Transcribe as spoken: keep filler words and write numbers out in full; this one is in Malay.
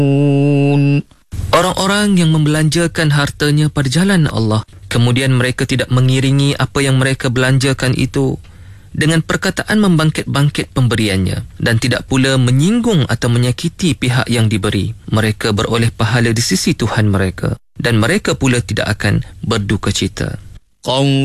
Orang-orang yang membelanjakan hartanya pada jalan Allah, kemudian mereka tidak mengiringi apa yang mereka belanjakan itu dengan perkataan membangkit-bangkit pemberiannya, dan tidak pula menyinggung atau menyakiti pihak yang diberi, mereka beroleh pahala di sisi Tuhan mereka, dan mereka pula tidak akan berduka cita.